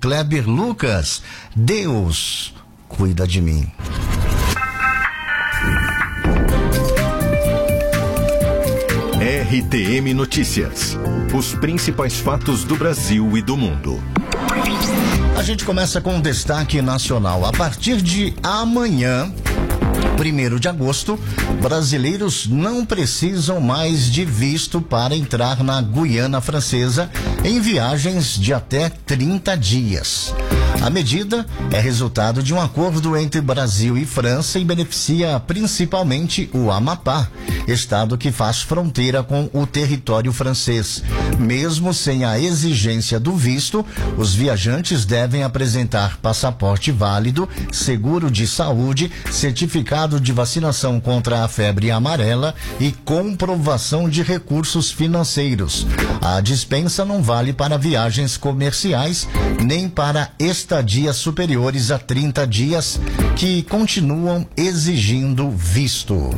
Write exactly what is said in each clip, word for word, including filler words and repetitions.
Kleber Lucas. Deus cuida de mim. R T M Notícias. Os principais fatos do Brasil e do mundo. A gente começa com um destaque nacional. A partir de amanhã, primeiro de agosto, brasileiros não precisam mais de visto para entrar na Guiana Francesa em viagens de até trinta dias. A medida é resultado de um acordo entre Brasil e França e beneficia principalmente o Amapá, estado que faz fronteira com o território francês. Mesmo sem a exigência do visto, os viajantes devem apresentar passaporte válido, seguro de saúde, certificado de vacinação contra a febre amarela e comprovação de recursos financeiros. A dispensa não vale para viagens comerciais nem para estadias superiores a trinta dias, que continuam exigindo visto.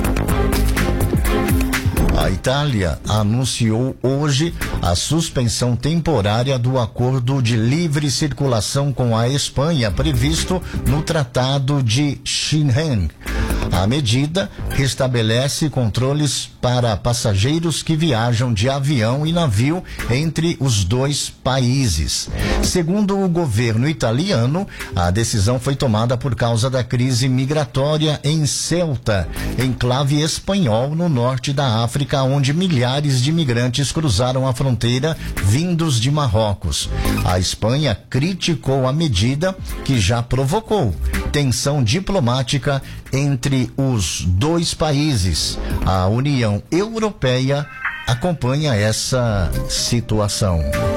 A Itália anunciou hoje a suspensão temporária do acordo de livre circulação com a Espanha previsto no Tratado de Schengen. A medida restabelece controles para passageiros que viajam de avião e navio entre os dois países. Segundo o governo italiano, a decisão foi tomada por causa da crise migratória em Ceuta, enclave espanhol no norte da África, onde milhares de imigrantes cruzaram a fronteira vindos de Marrocos. A Espanha criticou a medida, que já provocou tensão diplomática entre os dois países. A União Europeia acompanha essa situação.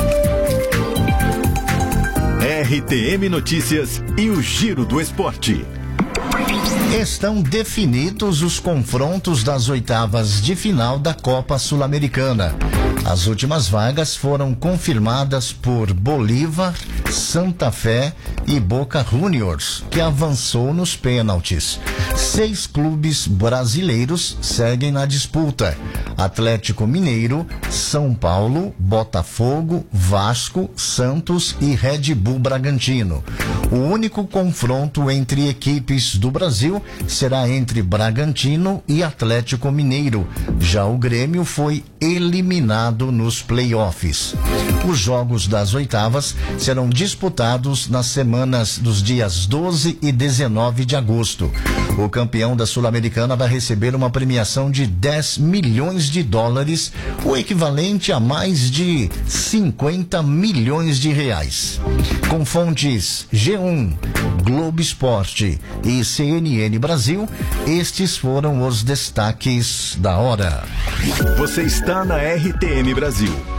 R T M Notícias e o Giro do Esporte. Estão definidos os confrontos das oitavas de final da Copa Sul-Americana. As últimas vagas foram confirmadas por Bolívar, Santa Fé e Boca Juniors, que avançou nos pênaltis. Seis clubes brasileiros seguem na disputa: Atlético Mineiro, São Paulo, Botafogo, Vasco, Santos e Red Bull Bragantino. O único confronto entre equipes do Brasil será entre Bragantino e Atlético Mineiro. Já o Grêmio foi eliminado nos playoffs. Os jogos das oitavas serão disputados nas semanas dos dias doze e dezenove de agosto. O campeão da Sul-Americana vai receber uma premiação de dez milhões de dólares, o equivalente a mais de cinquenta milhões de reais. Com fontes G um, Globo Esporte e C N N Brasil, estes foram os destaques da hora. Você está na R T M Brasil.